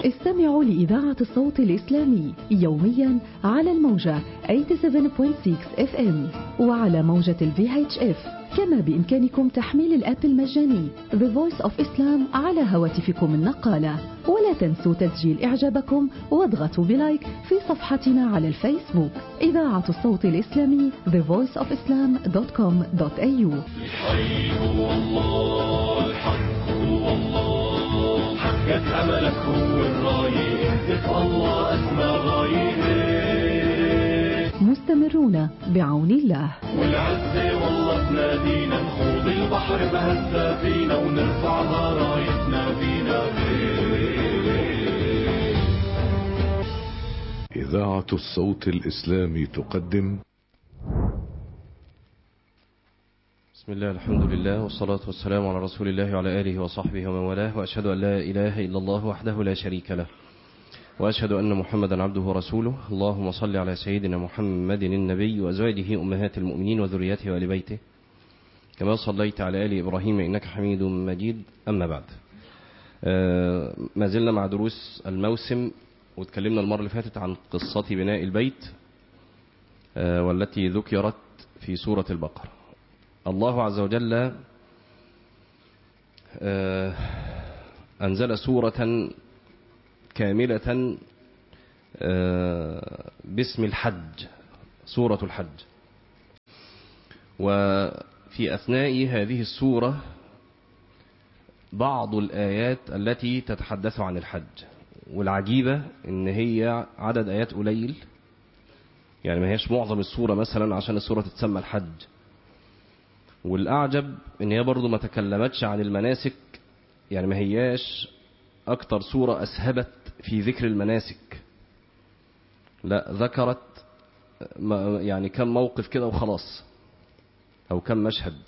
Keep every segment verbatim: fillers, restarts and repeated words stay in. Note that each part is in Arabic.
استمعوا لإذاعة الصوت الإسلامي يوميا على الموجة سبعة وثمانين فاصلة ستة اف ام وعلى موجة الفي اتش اف. كما بإمكانكم تحميل الآب المجاني The Voice of Islam على هواتفكم النقالة. ولا تنسوا تسجيل إعجابكم واضغطوا بلايك في صفحتنا على الفيسبوك إذاعة الصوت الإسلامي the voice of islam dot com dot a u. الحي هو الله، الحق هو الله، حقك أملك هو الراية، اهدف الله أسمى غاية. مستمرون بعون الله. والعزة والله تنادينا، نخوض البحر بهالسفينة فينا ونرفعها رايتنا فينا. إذاعة الصوت الإسلامي تقدم. بسم الله، الحمد لله، والصلاة والسلام على رسول الله وعلى آله وصحبه ومن والاه، وأشهد أن لا إله إلا الله وحده لا شريك له، وأشهد أن محمدا عبده ورسوله. اللهم صل على سيدنا محمد النبي وأزواجه أمهات المؤمنين وذريته وآل بيته كما صليت على آل إبراهيم إنك حميد مجيد. أما بعد، آه ما زلنا مع دروس الموسم، وتكلمنا المرة اللي فاتت عن قصة بناء البيت آه والتي ذكرت في سورة البقرة. الله عز وجل آه أنزل سورة كاملة آه باسم الحج، سورة الحج. وفي أثناء هذه السورة بعض الآيات التي تتحدث عن الحج، والعجيبة إن هي عدد آيات قليل، يعني ما هيش معظم السورة مثلا عشان السورة تتسمى الحج. والأعجب إن هي برضو ما تكلمتش عن المناسك، يعني ما هياش أكتر سورة أسهبت في ذكر المناسك، لا ذكرت يعني كم موقف كده وخلاص، أو كم مشهد.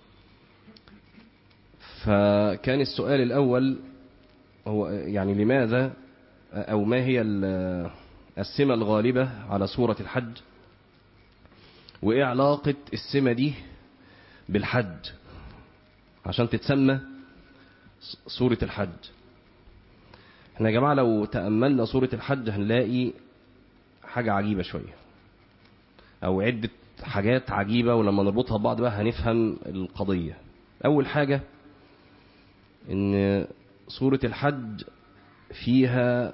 فكان السؤال الأول هو يعني لماذا، أو ما هي السمة الغالبة على سورة الحج، وإيه علاقة السمة دي بالحج عشان تتسمى سورة الحج. احنا يا جماعة لو تأملنا سورة الحج هنلاقي حاجة عجيبة شوية، أو عدة حاجات عجيبة، ولما نربطها ببعض بقى هنفهم القضية. أول حاجة إن سورة الحج فيها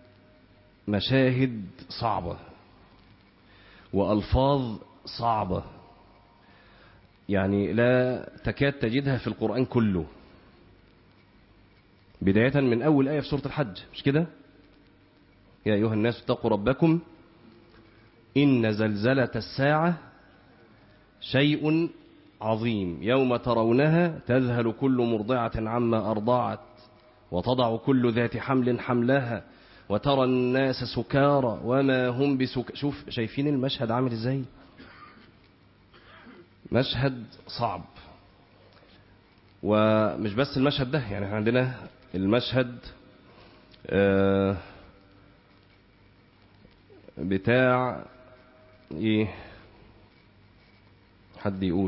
مشاهد صعبة وألفاظ صعبة، يعني لا تكاد تجدها في القرآن كله، بداية من أول آية في سورة الحج، مش كده؟ يا أيها الناس اتقوا ربكم إن زلزلة الساعة شيء عظيم يوم ترونها تذهل كل مرضعة عما أرضعت وتضع كل ذات حمل حملها وترى الناس سكارى وما هم بسكارى. شوف، شايفين المشهد عامل ازاي؟ مشهد صعب. ومش بس المشهد ده، يعني عندنا المشهد آه بتاع ايه، حد يقول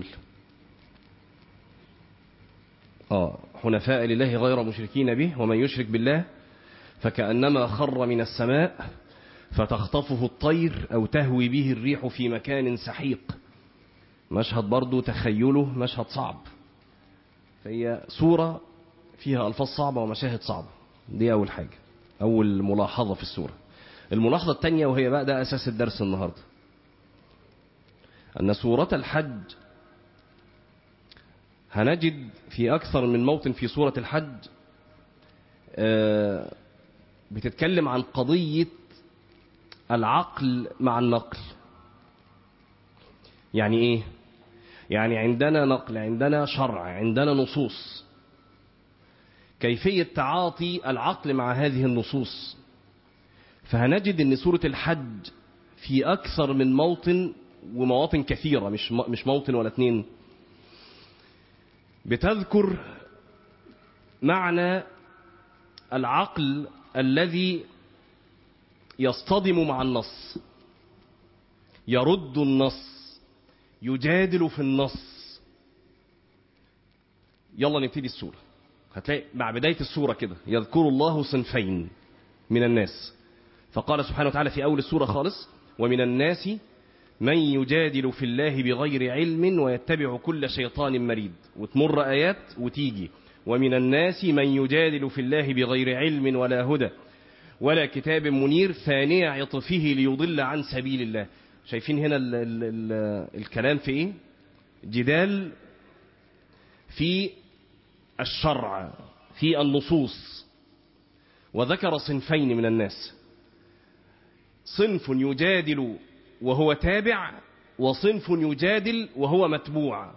اه حنفاء لله غير مشركين به ومن يشرك بالله فكأنما خر من السماء فتخطفه الطير أو تهوي به الريح في مكان سحيق. مشهد برضو تخيله مشهد صعب. فهي سورة فيها ألفاظ صعبة ومشاهد صعبة. دي أول حاجة، أول ملاحظة في السورة. الملاحظة الثانية، وهي بقى ده أساس الدرس النهاردة، أن سورة الحج هنجد في أكثر من موطن في سورة الحج بتتكلم عن قضية العقل مع النقل. يعني إيه؟ يعني عندنا نقل، عندنا شرع، عندنا نصوص، كيفية تعاطي العقل مع هذه النصوص. فهنجد أن سورة الحج في أكثر من موطن، ومواطن كثيرة، مش مش موطن ولا اثنين، بتذكر معنى العقل الذي يصطدم مع النص، يرد النص، يجادل في النص. يلا نبتدي السورة. هتلاقي مع بداية السورة كده يذكر الله صنفين، من الناس. فقال سبحانه وتعالى في أول السورة خالص: ومن الناس من يجادل في الله بغير علم ويتبع كل شيطان مريد. وتمر آيات وتيجي: ومن الناس من يجادل في الله بغير علم ولا هدى ولا كتاب منير ثاني عطفه ليضل عن سبيل الله. شايفين هنا ال ال ال الكلام في ايه؟ جدال في الشرع، في النصوص. وذكر صنفين من الناس: صنف يجادل وهو تابع، وصنف يجادل وهو متبوع.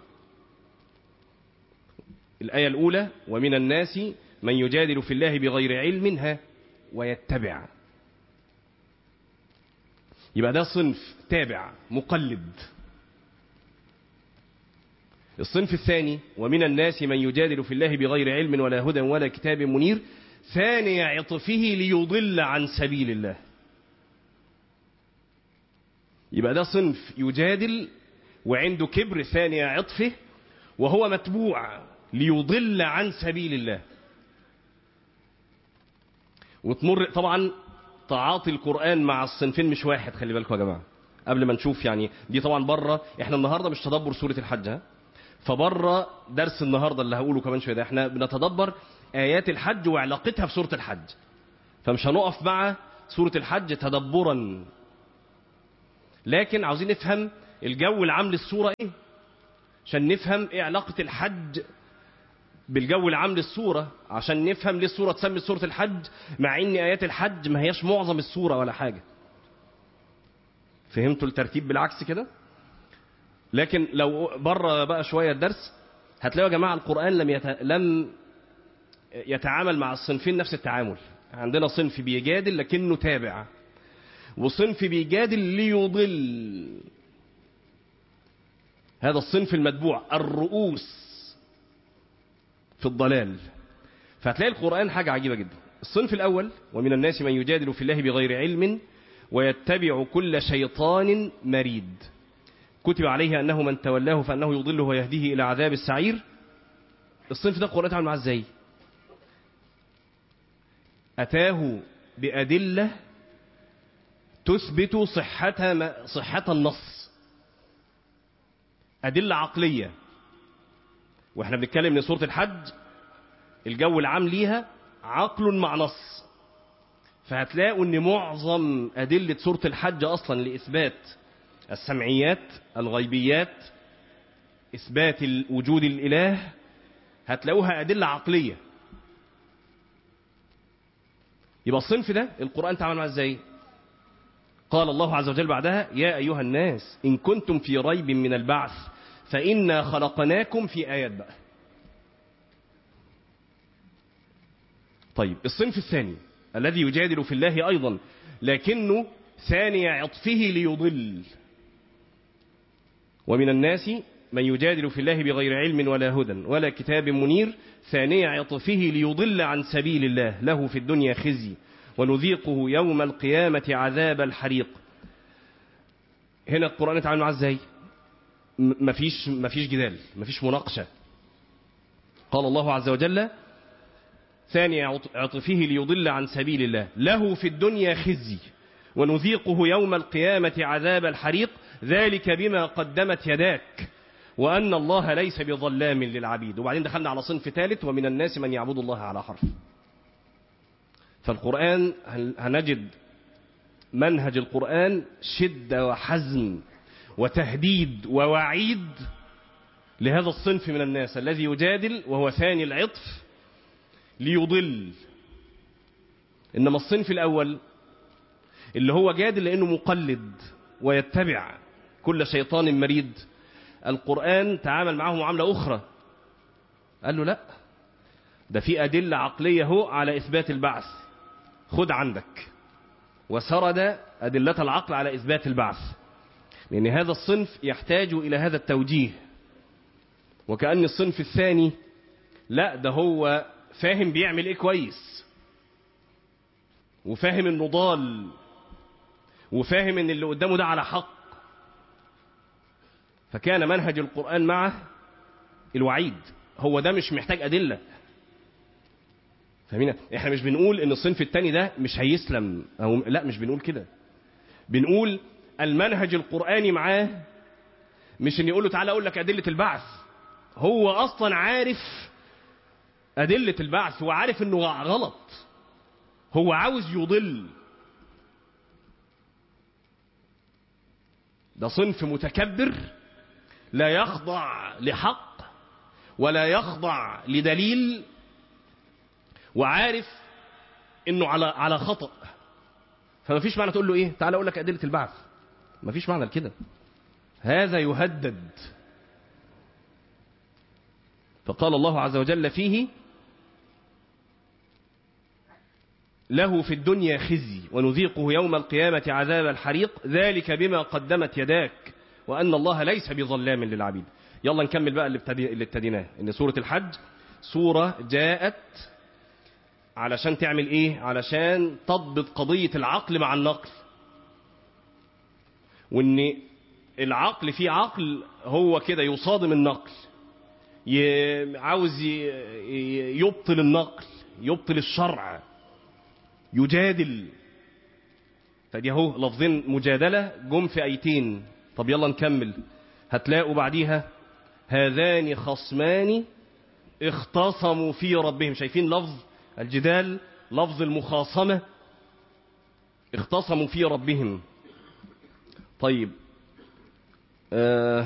الآية الأولى: ومن الناس من يجادل في الله بغير علم ها ويتبع. يبقى ده صنف تابع مقلد. الصنف الثاني: ومن الناس من يجادل في الله بغير علم ولا هدى ولا كتاب منير ثاني عطفه ليضل عن سبيل الله. يبقى ده صنف يجادل وعنده كبر ثاني عطفه، وهو متبوع ليضل عن سبيل الله. وتمر طبعا تعاطي القرآن مع الصنفين مش واحد، خلي بالكم يا جماعة قبل ما نشوف. يعني دي طبعا بره، احنا النهاردة مش تدبر سورة الحج، ها؟ فبره درس النهاردة اللي هقوله كمان شوية ده احنا بنتدبر آيات الحج وعلاقتها بسورة الحج، فمش هنقف مع سورة الحج تدبرا، لكن عاوزين نفهم الجو العام للسورة ايه عشان نفهم ايه علاقة الحج بالجو العام للسورة، عشان نفهم ليه السورة تسمي سورة الحج مع ان آيات الحج ما هياش معظم السورة ولا حاجة. فهمتوا الترتيب بالعكس كده؟ لكن لو بره بقى شوية الدرس هتلاقوا يا جماعة القرآن لم يت... لم يتعامل مع الصنفين نفس التعامل. عندنا صنف بيجادل لكنه تابع، وصنف بيجادل ليضل. هذا الصنف المتبوع الرؤوس في الضلال. فهتلاقي القرآن حاجة عجيبة جدا. الصنف الأول: ومن الناس من يجادل في الله بغير علم ويتبع كل شيطان مريد كتب عليه أنه من تولاه فأنه يضله ويهديه إلى عذاب السعير. الصنف ده القرآن تعامل معه ازاي؟ أتاه بأدلة تثبت صحة صحة النص، أدلة عقلية. واحنا بنتكلم من سورة الحج الجو العام ليها عقل مع نص، فهتلاقوا ان معظم أدلة سورة الحج أصلا لإثبات السمعيات الغيبيات، إثبات وجود الإله، هتلاقوها أدلة عقلية. يبقى الصنف ده القرآن تعامل معه ازاي؟ قال الله عز وجل بعدها: يا أيها الناس إن كنتم في ريب من البعث فإنا خلقناكم. في آيات بقى. طيب الصنف الثاني الذي يجادل في الله أيضا لكنه ثاني عطفه ليضل: ومن الناس من يجادل في الله بغير علم ولا هدى ولا كتاب منير ثاني عطفه ليضل عن سبيل الله له في الدنيا خزي ونذيقه يوم القيامة عذاب الحريق. هنا القرآن يتعامل معه ازاي؟ مفيش مفيش جدال، مفيش مناقشة. قال الله عز وجل: ثاني عطفه ليضل عن سبيل الله له في الدنيا خزي ونذيقه يوم القيامة عذاب الحريق ذلك بما قدمت يداك وأن الله ليس بظلام للعبيد. وبعدين دخلنا على صنف ثالث: ومن الناس من يعبد الله على حرف. فالقرآن هنجد منهج القرآن شدة وحزم وتهديد ووعيد لهذا الصنف من الناس الذي يجادل وهو ثاني العطف ليضل. إنما الصنف الأول اللي هو جادل لأنه مقلد ويتبع كل شيطان مريد، القرآن تعامل معه معاملة أخرى. قال له لا، ده في أدلة عقلية هو على إثبات البعث، خد عندك. وسرد أدلة العقل على إثبات البعث، لأن هذا الصنف يحتاج إلى هذا التوجيه. وكأن الصنف الثاني لا، ده هو فاهم بيعمل إيه كويس، وفاهم إنه ضال، وفاهم إن اللي قدامه ده على حق. فكان منهج القرآن معه الوعيد، هو ده مش محتاج أدلة، فاهمين؟ احنا مش بنقول ان الصنف الثاني ده مش هيسلم او لا، مش بنقول كده. بنقول المنهج القرآني معاه مش ان يقول له تعالى اقول لك ادلة البعث، هو اصلا عارف ادلة البعث وعارف انه غلط، هو عاوز يضل. ده صنف متكبر لا يخضع لحق ولا يخضع لدليل، وعارف انه على على خطأ. فما فيش معنى تقول له ايه تعالى اقول لك ادلة البعث، ما فيش معنى لكده، هذا يهدد. فقال الله عز وجل فيه له في الدنيا خزي ونذيقه يوم القيامة عذاب الحريق ذلك بما قدمت يداك وأن الله ليس بظلام للعبيد. يلا نكمل بقى اللي ابتديناه. إن سورة الحج سورة جاءت علشان تعمل إيه؟ علشان تضبط قضية العقل مع النقل، وإن العقل فيه عقل هو كده يصادم النقل، عاوز يبطل النقل، يبطل الشرع، يجادل. فدي اهو لفظين مجادلة جم في ايتين. طب يلا نكمل، هتلاقوا بعديها هذان خصمان اختصموا في ربهم. شايفين لفظ الجدال، لفظ المخاصمة، اختصموا في ربهم. طيب آه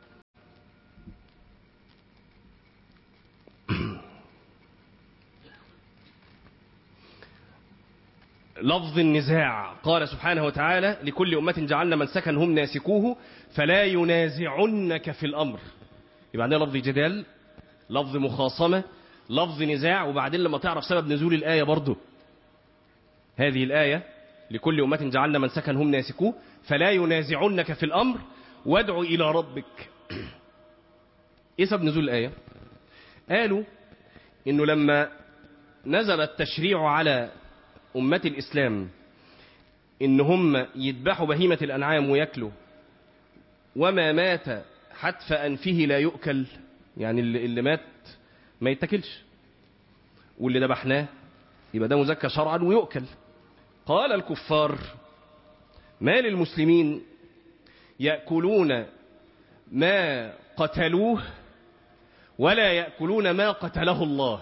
لفظ النزاع، قال سبحانه وتعالى لكل أمة جعلنا منسكا هم ناسكوه فلا ينازعنك في الأمر. يبقى عندنا لفظ جدال، لفظ مخاصمة، لفظ نزاع. وبعدين لما تعرف سبب نزول الآية برضو، هذه الآية لكل أمة جعلنا منسكا هم ناسكوه فلا ينازعنك في الأمر وادع إلى ربك. إيه سبب نزول الآية؟ قالوا إنه لما نزل التشريع على أمة الإسلام إن هم يذبحوا بهيمة الأنعام ويأكلوا، وما مات حتف أنفه لا يؤكل، يعني اللي مات ما يتاكلش، واللي ذبحناه يبقى ده مزكى شرعا ويؤكل. قال الكفار ما للمسلمين يأكلون ما قتلوه ولا يأكلون ما قتله الله.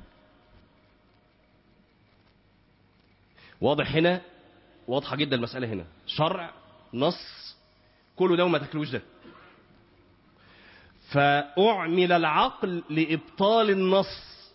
واضح هنا، واضحة جدا المسألة هنا، شرع نص كله ده وما تاكلوش ده. فأعمل العقل لإبطال النص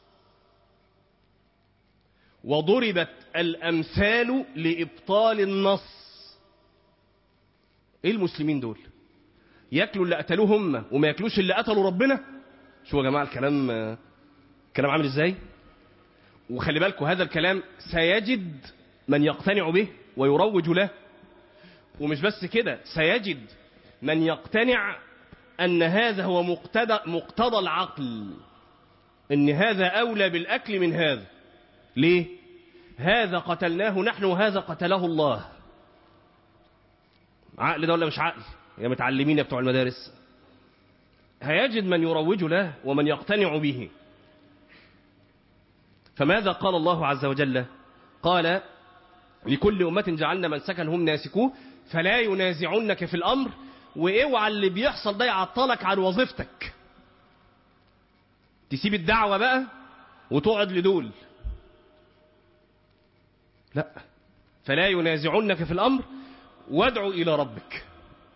وضربت الأمثال لإبطال النص. إيه المسلمين دول؟ يأكلوا اللي قتلوه هم وما يأكلوش اللي قتلوا ربنا؟ شو يا جماعة الكلام، كلام عامل إزاي؟ وخلي بالكم هذا الكلام سيجد من يقتنع به ويروج له، ومش بس كده، سيجد من يقتنع أن هذا هو مقتضى, مقتضى العقل، أن هذا أولى بالأكل من هذا. ليه؟ هذا قتلناه نحن وهذا قتله الله. عقل ده ولا مش عقل؟ يا متعلمين يا بتوع المدارس. هيجد من يروج له ومن يقتنع به. فماذا قال الله عز وجل؟ قال لكل أمة جعلنا منسكا هم ناسكوه فلا ينازعنك في الأمر. واوعى اللي بيحصل ده يعطلك عن وظيفتك، تسيب الدعوة بقى وتقعد لدول. لا، فلا ينازعنك في الأمر وادعو إلى ربك.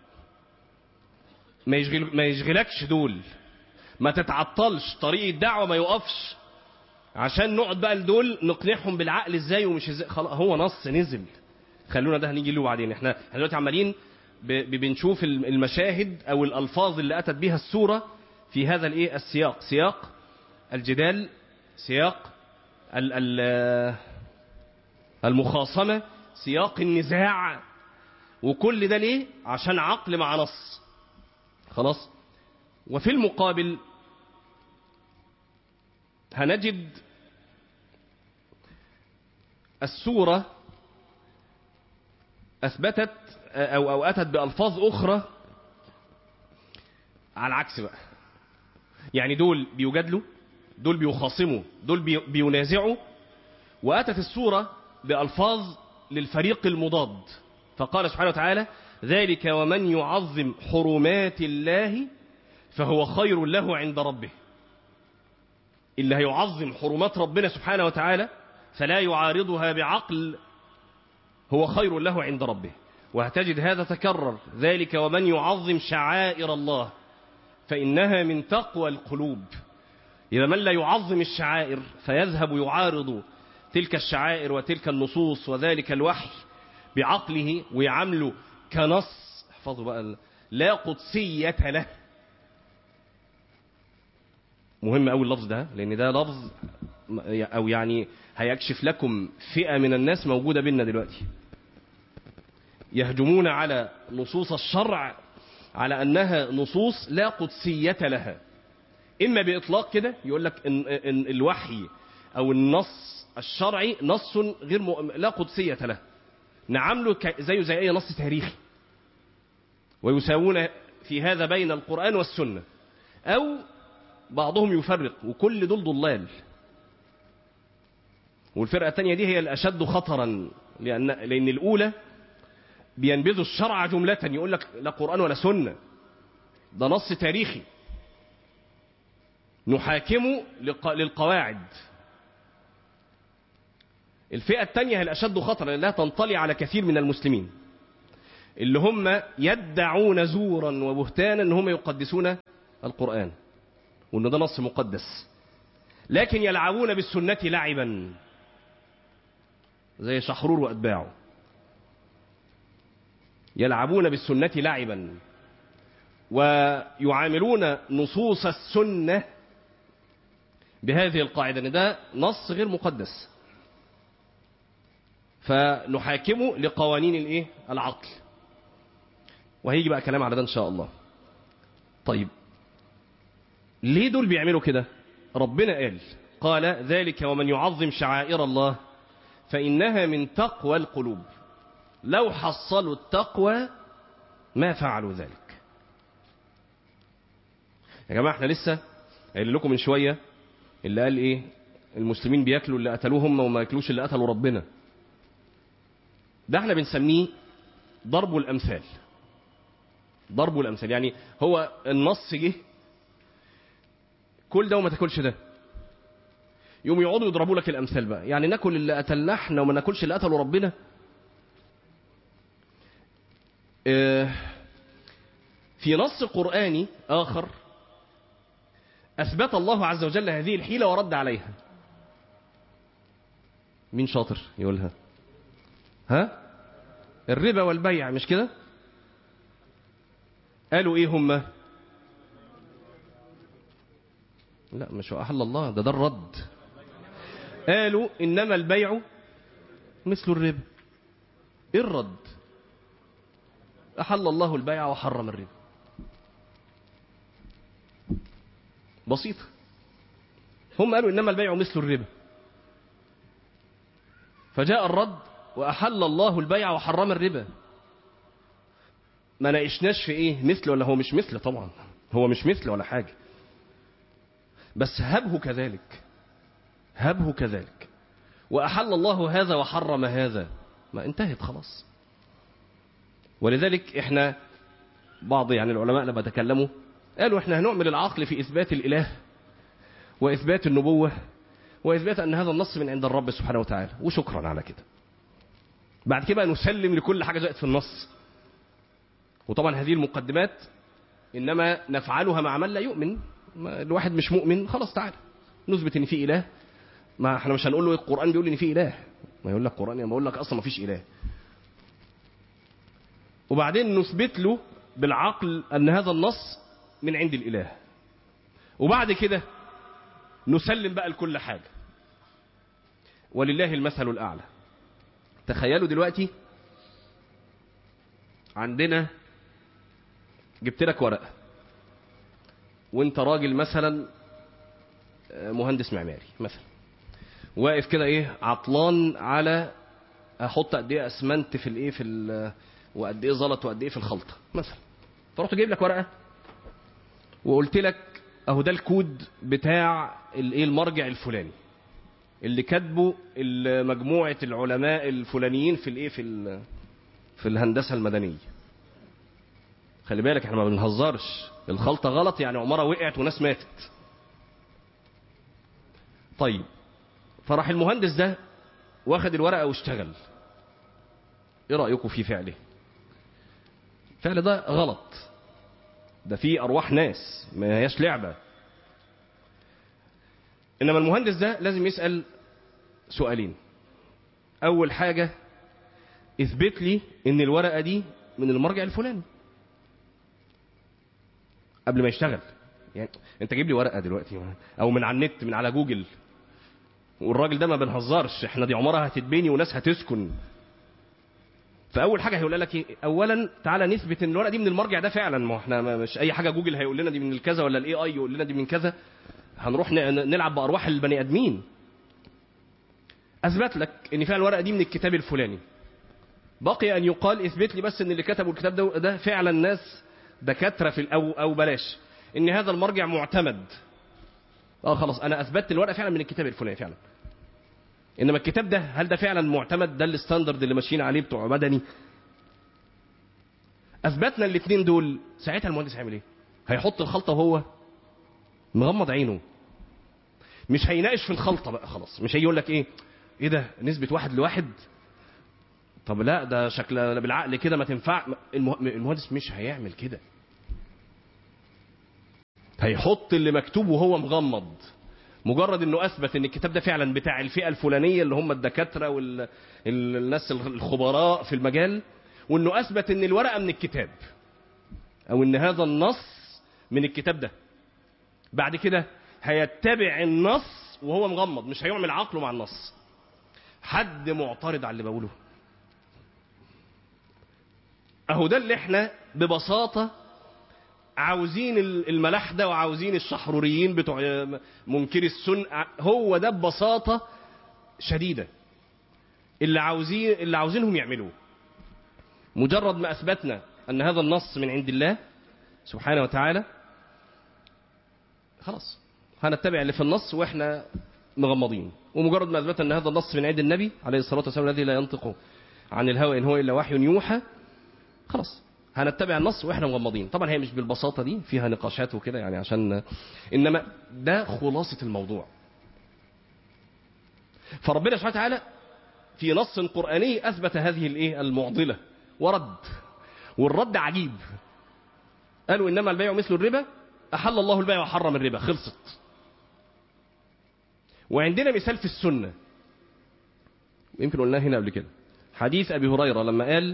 ما, يشغل ما يشغلكش دول، ما تتعطلش، طريق الدعوة ما يقفش عشان نقعد بقى لدول نقنعهم بالعقل ازاي ومش ازاي. خلاص هو نص نزل، خلونا ده هنيجي له بعدين. احنا احنا دلوقتي عمالين بنشوف المشاهد او الالفاظ اللي اتت بها السوره في هذا الايه السياق، سياق الجدال، سياق المخاصمه، سياق النزاع. وكل ده ليه؟ عشان عقل مع نص. خلاص. وفي المقابل هنجد السورة أثبتت أو أو أتت بألفاظ أخرى على العكس بقى. يعني دول بيجادلوا، دول بيخاصموا، دول بينازعوا، وأتت السورة بألفاظ للفريق المضاد، فقال سبحانه وتعالى: ذلك ومن يعظم حرمات الله فهو خير له عند ربه. اللي هيعظم حرمات ربنا سبحانه وتعالى فلا يعارضها بعقل هو خير له عند ربه. وهتجد هذا تكرر: ذلك ومن يعظم شعائر الله فإنها من تقوى القلوب. إذا من لا يعظم الشعائر فيذهب يعارض تلك الشعائر وتلك النصوص وذلك الوحي بعقله ويعمله كنص، احفظوا بقى، لا قدسية له. مهم أوي اللفظ ده، لأن ده لفظ أو يعني هيكشف لكم فئة من الناس موجودة بيننا دلوقتي يهجمون على نصوص الشرع على أنها نصوص لا قدسية لها، إما بإطلاق كده يقول لك إن, إن الوحي أو النص الشرعي نص غير م... لا قدسية له، نعمله ك... زيه زي أي نص تاريخي، ويساوون في هذا بين القرآن والسنة، أو بعضهم يفرق، وكل دول ضلال. والفرقة الثانية دي هي الأشد خطرا، لأن, لأن الأولى بينبذوا الشرع جملة، يقول لك لا قرآن ولا سنة، ده نص تاريخي نحاكمه للقواعد. الفئة الثانية هي الأشد خطرا، لأنها تنطلي على كثير من المسلمين اللي هم يدعون زورا وبهتانا أن هم يقدسون القرآن وأن ده نص مقدس، لكن يلعبون بالسنة لعبا زي شحرور وأتباعه، يلعبون بالسنة لعبا ويعاملون نصوص السنة بهذه القاعدة أن ده نص غير مقدس، فنحاكمه لقوانين الايه العقل. وهيجي بقى كلام على ده ان شاء الله. طيب ليه دول بيعملوا كده؟ ربنا قال قال ذلك ومن يعظم شعائر الله فإنها من تقوى القلوب. لو حصلوا التقوى ما فعلوا ذلك. يا جماعة احنا لسه قايل لكم من شوية اللي قال ايه المسلمين بياكلوا اللي قتلوه هم وما ياكلوش اللي قتلوا ربنا. ده احنا بنسميه ضرب الأمثال. ضرب الأمثال يعني هو النص جه كل ده وما تاكلش ده، يوم يقعدوا يضربوا لك الأمثال بقى، يعني ناكل اللي قتلنا احنا وما ناكلش اللي قتلوا ربنا. اه في نص قرآني آخر أثبت الله عز وجل هذه الحيلة ورد عليها. مين شاطر يقولها؟ ها؟ الربا والبيع، مش كده؟ قالوا ايه هم؟ لا مش أحل الله، ده ده الرد. قالوا إنما البيع مثل الربا. ايه الرد؟ أحل الله البيع وحرم الربا. بسيطة. هم قالوا إنما البيع مثل الربا، فجاء الرد وأحل الله البيع وحرم الربا. ما ناقشناش في ايه مثل ولا هو مش مثل، طبعا هو مش مثل ولا حاجة، بس هبه كذلك، هبه كذلك. وأحل الله هذا وحرم هذا، ما انتهت خلاص. ولذلك احنا بعض يعني العلماء لما تكلموا قالوا احنا هنعمل العقل في إثبات الإله وإثبات النبوة وإثبات أن هذا النص من عند الرب سبحانه وتعالى، وشكرا على كده. بعد كده نسلم لكل حاجة جاءت في النص. وطبعا هذه المقدمات إنما نفعلها مع من لا يؤمن. الواحد مش مؤمن خلاص تعالى نثبت إن في إله، ما احنا مش هنقول له القرآن بيقول إن في إله، ما يقول لك القرآن ما يقول لك أصلا ما فيش إله. وبعدين نثبت له بالعقل أن هذا النص من عند الإله، وبعد كده نسلم بقى لكل حاجة. ولله المثل الأعلى. تخيلوا دلوقتي عندنا جبت لك ورقة وانت راجل مثلا مهندس معماري مثلا، واقف كده ايه عطلان على احط قد ايه اسمنت في الايه في ال وقد ايه زلط وقد ايه في الخلطه مثلا. فرحت جايب لك ورقه وقلت لك اهو ده الكود بتاع الايه المرجع الفلاني، اللي كاتبه مجموعة العلماء الفلانيين في الايه في في الهندسة المدنية. خلي بالك احنا ما بنهزرش، الخلطة غلط يعني عمارة وقعت وناس ماتت. طيب فراح المهندس ده واخد الورقة واشتغل، ايه رأيكم في فعله؟ فعل ده غلط، ده فيه ارواح ناس ما هياش لعبة. انما المهندس ده لازم يسأل سؤالين. اول حاجة اثبت لي ان الورقة دي من المرجع الفلاني قبل ما يشتغل. يعني انت جيب لي ورقة دلوقتي او من على النت من على جوجل، والراجل ده ما بنهزرش، احنا دي عمارة هتتبني وناس هتسكن. فاول حاجة هيقول لك ايه؟ اولا تعالى نثبت ان الورقة دي من المرجع ده فعلا. ما احنا مش اي حاجة جوجل هيقول لنا دي من الكذا ولا الاي اي يقول لنا دي من كذا، هنروح نلعب بارواح البني ادمين. اثبت لك ان فعلا الورقة دي من الكتاب الفلاني، بقي ان يقال اثبت لي بس ان اللي كتبوا الكتاب ده, ده فعلا ناس دكاتره في او او بلاش ان هذا المرجع معتمد. اه خلاص انا اثبتت الورقه فعلا من الكتاب الفلاني فعلا. انما الكتاب ده هل ده فعلا معتمد؟ ده الستاندرد اللي ماشيين عليه بتوع مدني. اثبتنا الاثنين دول، ساعتها المهندس هيعمل ايه؟ هيحط الخلطه وهو مغمض عينه، مش هيناقش في الخلطه بقى خلاص. مش هيقول لك ايه ايه ده نسبه واحد لواحد، طب لا ده شكل بالعقل كده ما تنفع. المهندس مش هيعمل كده، هيحط اللي مكتوب وهو مغمض. مجرد انه اثبت ان الكتاب ده فعلا بتاع الفئة الفلانية اللي هم الدكاترة والناس الخبراء في المجال، وانه اثبت ان الورقة من الكتاب او ان هذا النص من الكتاب ده، بعد كده هيتبع النص وهو مغمض، مش هيعمل عقله مع النص. حد معترض على اللي بقوله؟ اهو ده اللي احنا ببساطة عاوزين الملاحدة وعاوزين الشحروريين بتوع منكر السنة، هو ده ببساطة شديدة اللي عاوزين اللي عاوزينهم يعملوه. مجرد ما اثبتنا ان هذا النص من عند الله سبحانه وتعالى، خلاص هنتبع اللي في النص واحنا مغمضين. ومجرد ما اثبتنا ان هذا النص من عند النبي عليه الصلاة والسلام الذي لا ينطق عن الهوى ان هو الا وحي يوحى، خلاص هنتبع النص واحنا مغمضين. طبعا هي مش بالبساطة دي، فيها نقاشات وكده يعني عشان، انما ده خلاصة الموضوع. فربنا سبحانه وتعالى في نص قرآني اثبت هذه الايه المعضلة ورد، والرد عجيب. قالوا انما البيع مثل الربا، احل الله البيع وحرم الربا، خلصت. وعندنا مثال في السنة يمكن قلناه هنا قبل كده، حديث ابي هريرة لما قال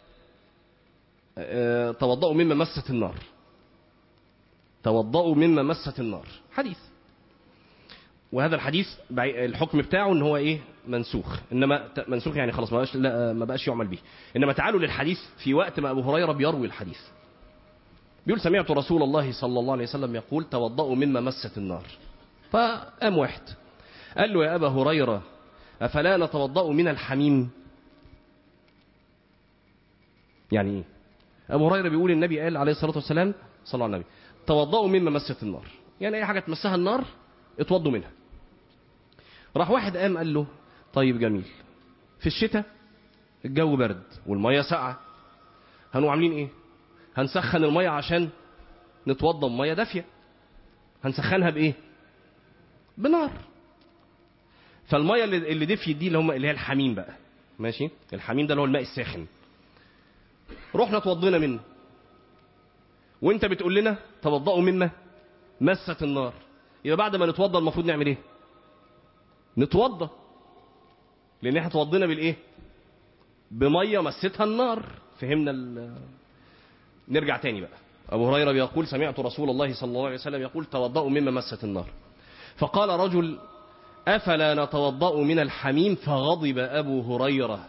اه توضؤوا مما مست النار، توضؤوا مما مست النار، حديث. وهذا الحديث الحكم بتاعه ان هو ايه منسوخ، انما منسوخ يعني خلاص ما بقاش لا ما بقاش يعمل به. انما تعالوا للحديث في وقت ما ابو هريرة بيروي الحديث، بيقول سمعت رسول الله صلى الله عليه وسلم يقول توضؤوا مما مست النار. فقام واحد قال له يا ابا هريرة افلا نتوضأ من الحميم؟ يعني ايه؟ ابو هريرة بيقول النبي قال عليه الصلاة والسلام صلى الله عليه وسلم توضؤوا مما مست النار، يعني اي حاجة تمسها النار اتوضوا منها. راح واحد قام قال له طيب جميل، في الشتاء الجو برد والمية ساقعة، هنو عاملين ايه؟ هنسخن المية عشان نتوضى بمية دافية، هنسخنها بايه؟ بنار. فالمية اللي دفيت دي اللي هم اللي هي الحميم بقى، ماشي؟ الحميم ده اللي هو الماء الساخن، رحنا توضينا منه، وانت بتقول لنا توضؤوا مما مست النار. يبقى بعد ما نتوضى المفروض نعمل ايه؟ نتوضى، لان احنا توضينا بالايه؟ بميه مستها النار. فهمنا ال... نرجع تاني بقى. ابو هريره بيقول سمعت رسول الله صلى الله عليه وسلم يقول توضؤوا مما مست النار. فقال رجل افلا نتوضأ من الحميم؟ فغضب ابو هريره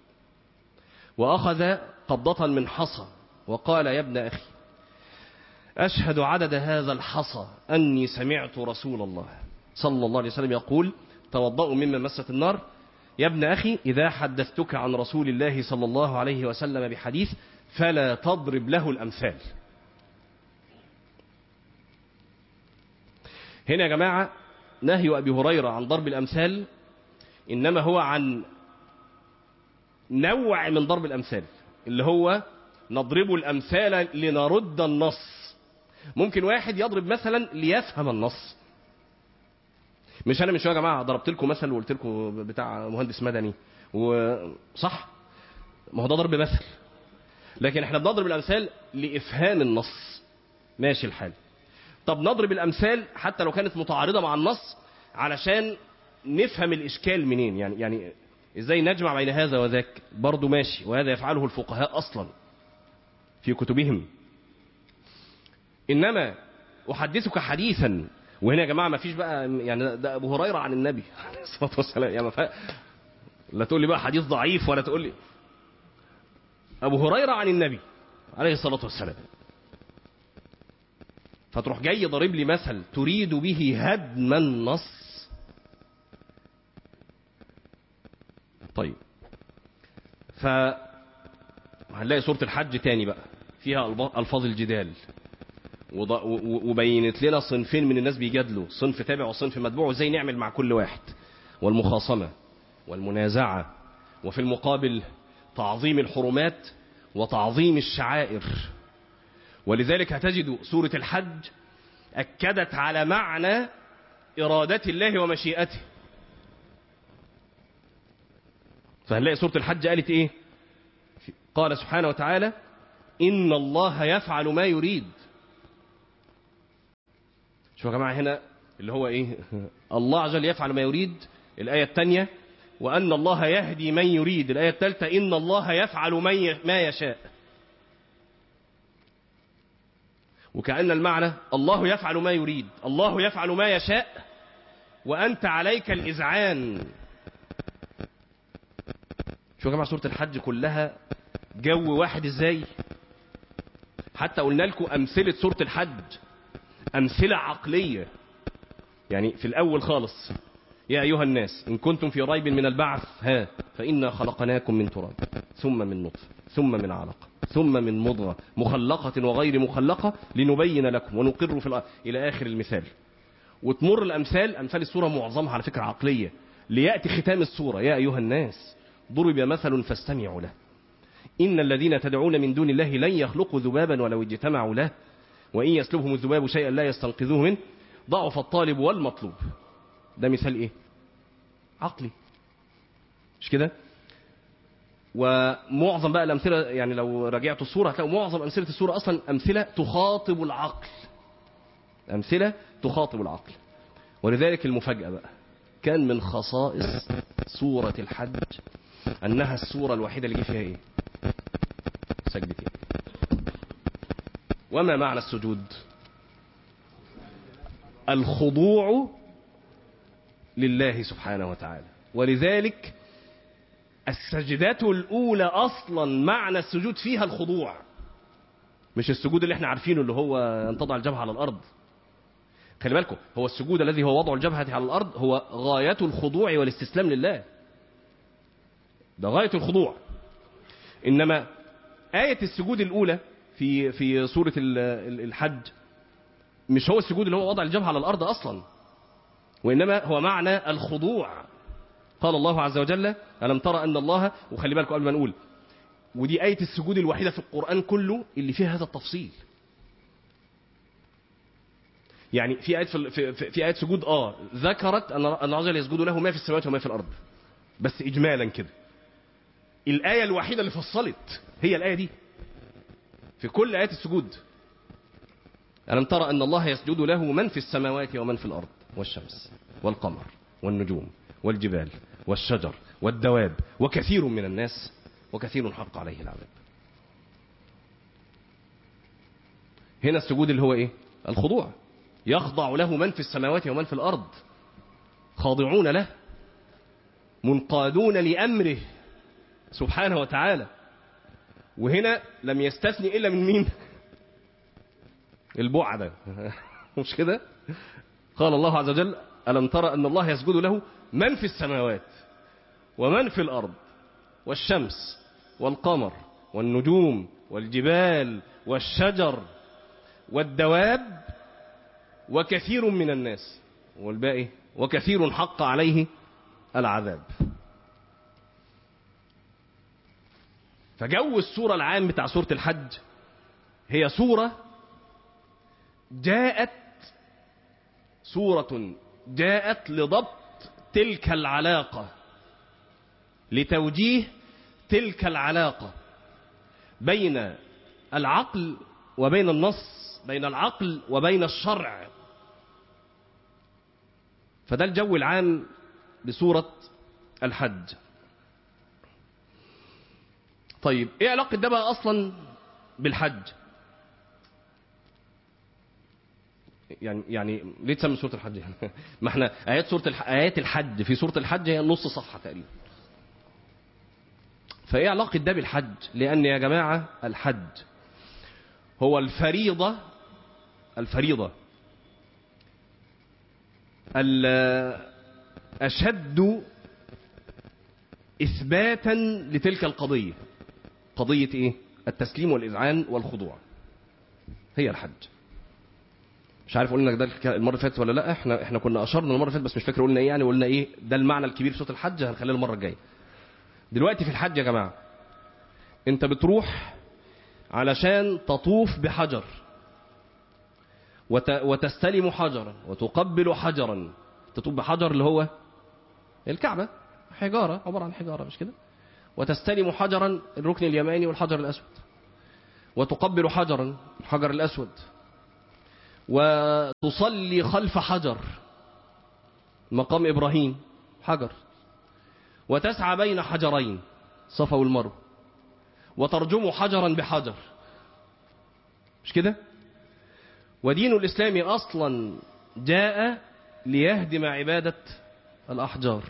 واخذ قبضة من حصى وقال يا ابن اخي أشهد عدد هذا الحصى أني سمعت رسول الله صلى الله عليه وسلم يقول توضؤوا مما مست النار. يا ابن أخي إذا حدثتك عن رسول الله صلى الله عليه وسلم بحديث فلا تضرب له الأمثال. هنا يا جماعة نهي أبي هريرة عن ضرب الأمثال إنما هو عن نوع من ضرب الأمثال، اللي هو نضرب الأمثال لنرد النص. ممكن واحد يضرب مثلا ليفهم النص. مش أنا من شوية يا جماعة ضربت لكم مثل وقلت لكم بتاع مهندس مدني وصح، ما هو ده ضرب مثل، لكن احنا بنضرب الأمثال لإفهام النص، ماشي الحال. طب نضرب الأمثال حتى لو كانت متعارضة مع النص علشان نفهم الإشكال منين، يعني يعني إزاي نجمع بين هذا وذاك، برضو ماشي، وهذا يفعله الفقهاء أصلا في كتبهم. إنما أحدثك حديثا، وهنا يا جماعة ما فيش بقى يعني ده أبو هريرة عن النبي عليه الصلاة والسلام، يعني ما لا تقول لي بقى حديث ضعيف ولا تقول لي أبو هريرة عن النبي عليه الصلاة والسلام، فتروح جاي ضرب لي مثل تريد به هدم النص. طيب، فهنلاقي سورة الحج تاني بقى فيها ألفاظ الجدال، وبينت لنا صنفين من الناس بيجادلوا، صنف تابع وصنف متبوع، وازاي نعمل مع كل واحد، والمخاصمة والمنازعة، وفي المقابل تعظيم الحرمات وتعظيم الشعائر. ولذلك هتجد سورة الحج أكدت على معنى إرادة الله ومشيئته. فهنلاقي سورة الحج قالت إيه؟ قال سبحانه وتعالى إن الله يفعل ما يريد. شوفوا يا جماعة هنا اللي هو إيه؟ الله عز وجل يفعل ما يريد، الآية الثانية وأن الله يهدي من يريد، الآية الثالثة إن الله يفعل ما يشاء. وكأن المعنى الله يفعل ما يريد، الله يفعل ما يشاء، وأنت عليك الإذعان. شو يا جماعة سورة الحج كلها جو واحد ازاي؟ حتى قلنا لكم أمثلة سورة الحج أمثلة عقلية. يعني في الأول خالص يا أيها الناس إن كنتم في ريب من البعث ها فإنا خلقناكم من تراب ثم من نطفة ثم من علقة ثم من مضغة مخلقة وغير مخلقة لنبين لكم ونقر في الأرض إلى آخر المثال. وتمر الأمثال، أمثال السورة معظمها على فكرة عقلية، ليأتي ختام السورة يا أيها الناس ضرب مثل فاستمعوا له إن الذين تدعون من دون الله لن يخلقوا ذبابا ولو اجتمعوا له وإن يسلبهم الذباب شيئا لا يستنقذوه منه ضعف الطالب والمطلوب. ده مثال إيه؟ عقلي، مش كده؟ ومعظم بقى الأمثلة، يعني لو راجعتوا السورة هتلاقوا معظم أمثلة السورة أصلا أمثلة تخاطب العقل، أمثلة تخاطب العقل. ولذلك المفاجأة بقى كان من خصائص سورة الحج أنها السورة الوحيدة اللي جه فيها إيه؟ سجدتين. وما معنى السجود؟ الخضوع لله سبحانه وتعالى. ولذلك السجدات الأولى أصلا معنى السجود فيها الخضوع، مش السجود اللي احنا عارفينه اللي هو أن تضع الجبهة على الأرض. خلي بالكم، هو السجود الذي هو وضع الجبهة على الأرض هو غاية الخضوع والاستسلام لله، ده غاية الخضوع. إنما آية السجود الأولى في في سورة الحج مش هو السجود اللي هو وضع الجبهة على الأرض أصلا، وإنما هو معنى الخضوع. قال الله عز وجل ألم ترى أن الله، وخلي بالكم قبل ما نقول، ودي آية السجود الوحيدة في القرآن كله اللي فيها هذا التفصيل. يعني في آية في, في, في آية سجود آه ذكرت أن الله عز وجل يسجد له ما في السماوات وما في الأرض، بس إجمالا كده. الآية الوحيدة اللي فصلت هي الآية دي في كل آيات السجود. ألم ترى أن الله يسجد له من في السماوات ومن في الأرض والشمس والقمر والنجوم والجبال والشجر والدواب وكثير من الناس وكثير حق عليه العذاب. هنا السجود اللي هو إيه؟ الخضوع. يخضع له من في السماوات ومن في الأرض، خاضعون له منقادون لأمره سبحانه وتعالى. وهنا لم يستثني إلا من مين؟ البعدة مش كده؟ قال الله عز وجل ألم ترى أن الله يسجد له من في السماوات ومن في الأرض والشمس والقمر والنجوم والجبال والشجر والدواب وكثير من الناس، والباقي وكثير حق عليه العذاب. فجو السورة العام بتاع سورة الحج هي سورة جاءت سورة جاءت لضبط تلك العلاقة، لتوجيه تلك العلاقة بين العقل وبين النص، بين العقل وبين الشرع. فده الجو العام لسورة الحج. طيب ايه علاقة ده بقى اصلا بالحج؟ يعني يعني ليه تسمي سورة الحج يعني؟ ما احنا ايات سورة الح... ايات الحج في سورة الحج هي نص صفحة تقريبا. فايه علاقة ده بالحج؟ لان يا جماعة الحج هو الفريضة الفريضة الأشد إثباتا لتلك القضية. قضية إيه؟ التسليم والإذعان والخضوع هي الحج. مش عارف قلنا ده المرة اللي فاتت ولا لا. احنا احنا كنا أشرنا المرة اللي فاتت بس مش فاكر قلنا إيه يعني. قلنا إيه ده المعنى الكبير في سورة الحج، هنخليه المرة الجاية. دلوقتي في الحج يا جماعة أنت بتروح علشان تطوف بحجر وتستلم حجرا وتقبل حجرا. تطوف بحجر اللي هو الكعبة، حجارة عبارة عن حجارة مش كده، وتستلم حجرا الركن اليماني والحجر الأسود، وتقبل حجرا الحجر الأسود، وتصلي خلف حجر مقام إبراهيم حجر، وتسعى بين حجرين صفا والمروة، وترجم حجرا بحجر مش كده. ودين الإسلام أصلا جاء ليهدم عبادة الأحجار.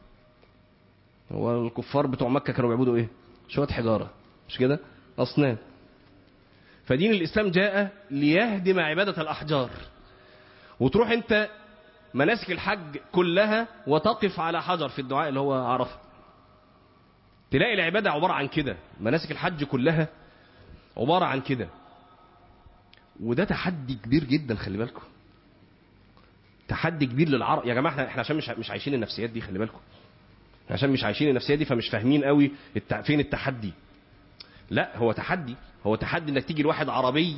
هو الكفار بتوع مكة كانوا بيعبدوا إيه؟ شوية حجارة مش كده، أصنام. فدين الإسلام جاء ليهدم عبادة الأحجار. وتروح أنت مناسك الحج كلها وتقف على حجر في الدعاء اللي هو عرفه، تلاقي العبادة عبارة عن كده. مناسك الحج كلها عبارة عن كده. وده تحدي كبير جدا، خلي بالكم، تحدي كبير للعرب يا جماعه. احنا احنا عشان مش مش عايشين النفسيات دي، خلي بالكم، عشان مش عايشين النفسيات دي فمش فاهمين قوي التع... فين التحدي. لا هو تحدي، هو تحدي انك تيجي لواحد عربي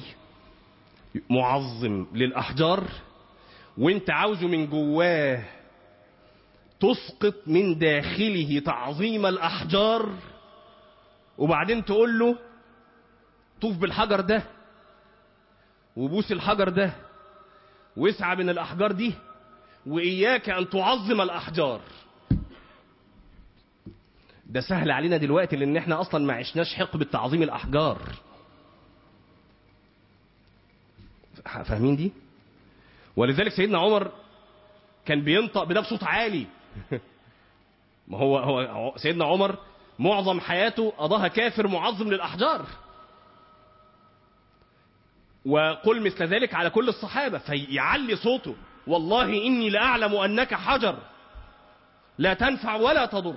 معظم للاحجار وانت عاوزه من جواه تسقط من داخله تعظيم الاحجار، وبعدين تقول له طوف بالحجر ده وبوس الحجر ده واسعى من الأحجار دي، وإياك أن تعظم الأحجار. ده سهل علينا دلوقتي لأن احنا أصلا ما عشناش حقبة تعظيم الأحجار. فاهمين دي؟ ولذلك سيدنا عمر كان بينطق بده بصوت عالي. ما هو هو سيدنا عمر معظم حياته قضاها كافر معظم للأحجار، وقل مثل ذلك على كل الصحابة. فيعلي صوته والله إني لأعلم أنك حجر لا تنفع ولا تضر.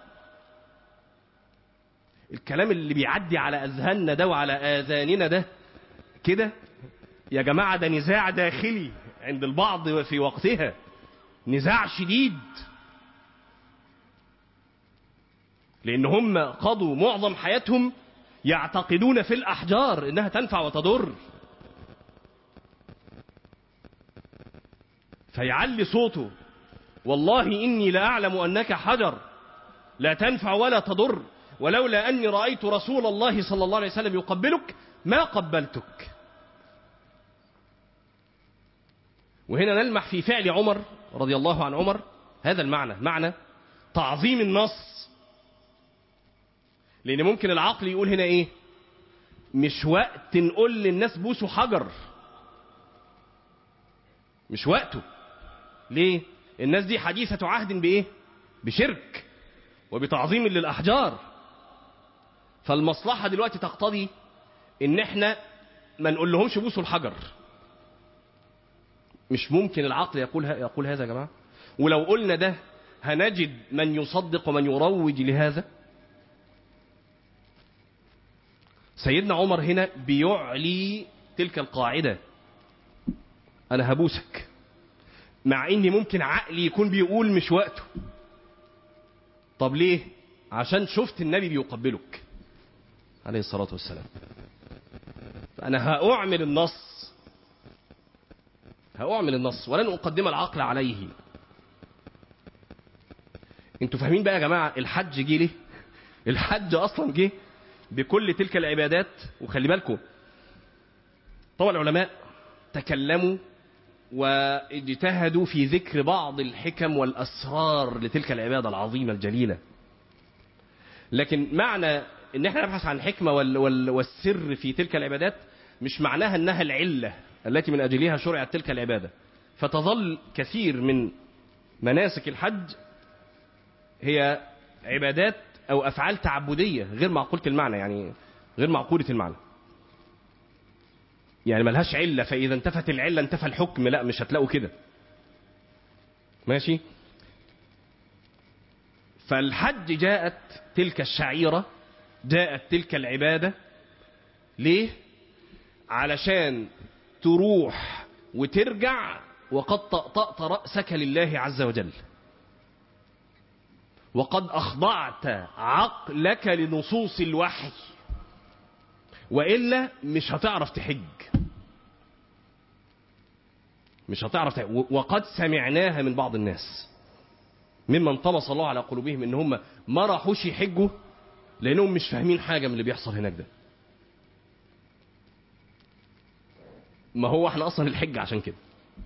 الكلام اللي بيعدي على أذهاننا ده وعلى آذاننا ده كده يا جماعة ده نزاع داخلي عند البعض في وقتها، نزاع شديد، لأن هم قضوا معظم حياتهم يعتقدون في الأحجار إنها تنفع وتضر. فيعلي صوته والله إني لأعلم أنك حجر لا تنفع ولا تضر، ولولا أني رأيت رسول الله صلى الله عليه وسلم يقبلك ما قبلتك. وهنا نلمح في فعل عمر رضي الله عن عمر هذا المعنى، معنى تعظيم النص. لأن ممكن العقل يقول هنا إيه؟ مش وقت نقول للناس بوسوا حجر، مش وقته. ليه؟ الناس دي حديثة عهد بإيه؟ بشرك وبتعظيم للأحجار. فالمصلحة دلوقتي تقتضي إن إحنا ما نقول لهمش بوسوا الحجر. مش ممكن العقل يقول يقول هذا يا جماعة. ولو قلنا ده هنجد من يصدق ومن يروج لهذا. سيدنا عمر هنا بيعلي تلك القاعدة، أنا هبوسك، مع إني ممكن عقلي يكون بيقول مش وقته. طب ليه؟ عشان شفت النبي بيقبلك عليه الصلاة والسلام. أنا هأعمل النص هأعمل النص ولن أقدم العقل عليه. انتوا فاهمين بقى يا جماعة الحج جه ليه؟ الحج أصلا جه بكل تلك العبادات. وخلي بالكم طبعا العلماء تكلموا واجتهدوا في ذكر بعض الحكم والأسرار لتلك العبادة العظيمة الجليلة، لكن معنى ان احنا نبحث عن الحكمة والسر في تلك العبادات مش معناها انها العلة التي من اجلها شرعت تلك العبادة. فتظل كثير من مناسك الحج هي عبادات او افعال تعبدية غير معقولة المعنى، يعني غير معقولة المعنى، يعني ملهاش علة، فاذا انتفت العلة انتفى الحكم. لا، مش هتلاقوا كده. ماشي. فالحج جاءت تلك الشعيرة، جاءت تلك العبادة ليه؟ علشان تروح وترجع وقد طأطأت رأسك لله عز وجل، وقد أخضعت عقلك لنصوص الوحي، وإلا مش هتعرف تحج، مش هتعرف تحج. وقد سمعناها من بعض الناس ممن طمس الله على قلوبهم ان هم ما راحوش يحجوا لانهم مش فاهمين حاجه من اللي بيحصل هناك ده. ما هو احنا اصلا الحج عشان كده،